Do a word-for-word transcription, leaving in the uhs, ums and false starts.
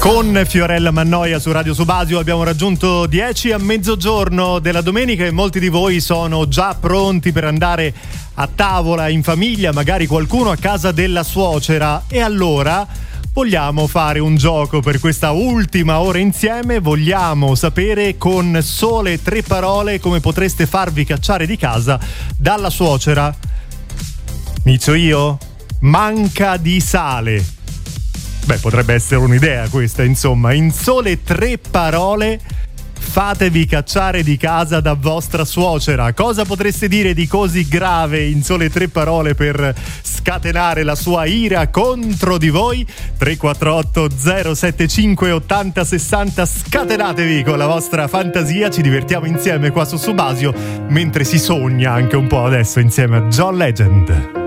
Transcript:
Con Fiorella Mannoia su Radio Subasio abbiamo raggiunto dieci a mezzogiorno della domenica e molti di voi sono già pronti per andare a tavola in famiglia, magari qualcuno a casa della suocera. E allora vogliamo fare un gioco per questa ultima ora insieme. Vogliamo sapere con sole tre parole come potreste farvi cacciare di casa dalla suocera. Inizio io? Manca di sale. Beh, potrebbe essere un'idea questa, insomma. In sole tre parole fatevi cacciare di casa da vostra suocera. Cosa potreste dire di così grave in sole tre parole per scatenare la sua ira contro di voi? tre quattro otto zero sette cinque otto zero sei zero. Scatenatevi con la vostra fantasia. Ci divertiamo insieme qua su Subasio, mentre si sogna anche un po' adesso insieme a John Legend.